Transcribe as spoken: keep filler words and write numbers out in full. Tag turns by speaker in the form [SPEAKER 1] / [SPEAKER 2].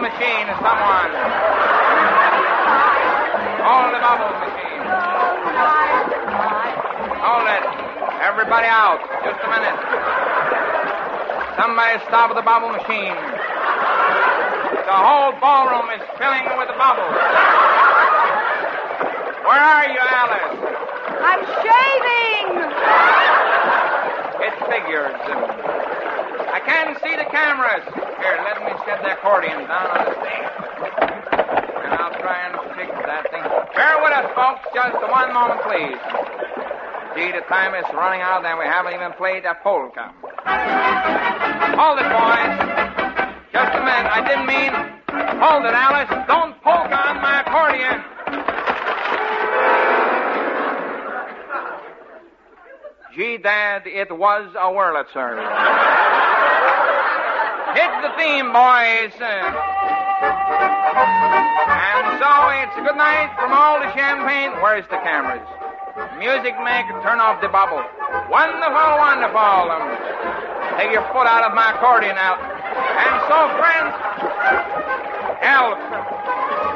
[SPEAKER 1] machine, someone. Hold the bubble machine. Hold it. Everybody out. Just a minute. Somebody stop the bubble machine. The whole ballroom is filling with bubbles. Where are you, Alice?
[SPEAKER 2] I'm shaving.
[SPEAKER 1] It figures. I can't see the cameras. Here, let me set the accordion down on the stage. And I'll try and fix that thing. Bear with us, folks. Just one moment, please. Gee, the time is running out and we haven't even played a polka. Hold it, boys. Just a minute. I didn't mean... Hold it, Alice. Don't polka on my accordion. Gee, Dad, it was a Wurlitzer. Hit the theme, boys. And so it's good night from all the champagne. Where's the cameras? Music maker, turn off the bubble. Wonderful, wonderful. Um, take your foot out of my accordion now. And so, friends, help.